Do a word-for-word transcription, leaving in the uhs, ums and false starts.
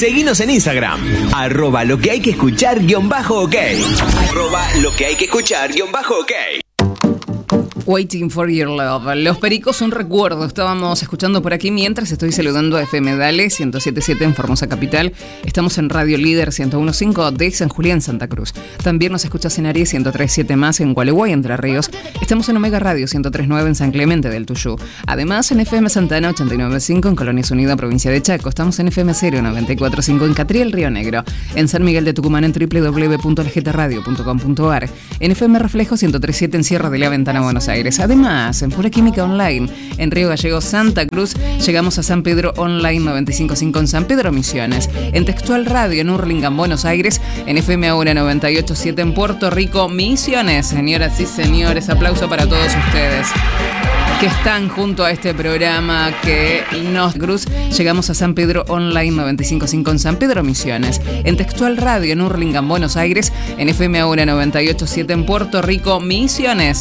Seguinos en Instagram, arroba lo que hay que escuchar guión bajo ok. Arroba lo que hay que escuchar guión bajo ok. Waiting for Your Love. Los Pericos, un recuerdo. Estábamos escuchando por aquí mientras estoy saludando a F M Dale ciento siete punto siete en Formosa Capital. Estamos en Radio Líder ciento uno punto cinco de San Julián, Santa Cruz. También nos escuchas en Aries ciento tres punto siete más en Gualeguay, Entre Ríos. Estamos en Omega Radio ciento tres punto nueve en San Clemente del Tuyú. Además en F M Santana ochenta y nueve punto cinco en Colonias Unidas, provincia de Chaco. Estamos en F M Cero noventa y cuatro punto cinco en Catriel, Río Negro. En San Miguel de Tucumán en doble u doble u doble u punto l g t radio punto com punto a r. En F M Reflejo ciento tres punto siete en Sierra de la Ventana, Buenos Aires. Además, en Pura Química Online, en Río Gallegos, Santa Cruz, llegamos a San Pedro Online noventa y cinco punto cinco en San Pedro Misiones. En Textual Radio, en Hurlingham, Buenos Aires, en F M Ahora noventa y ocho punto siete en Puerto Rico, Misiones. Señoras y señores, aplauso para todos ustedes que están junto a este programa que nos cruz. Llegamos a San Pedro Online noventa y cinco punto cinco en San Pedro Misiones. En Textual Radio, en Hurlingham, Buenos Aires, en F M Ahora noventa y ocho punto siete en Puerto Rico, Misiones.